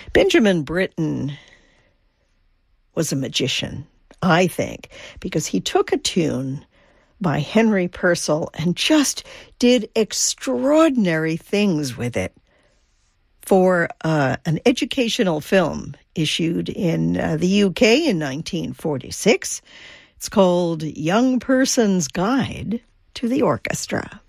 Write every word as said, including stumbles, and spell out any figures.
Benjamin Britten was a magician, I think, because he took a tune by Henry Purcell and just did extraordinary things with it for uh, an educational film issued in uh, the U K in nineteen forty-six. It's called Young Person's Guide to the Orchestra.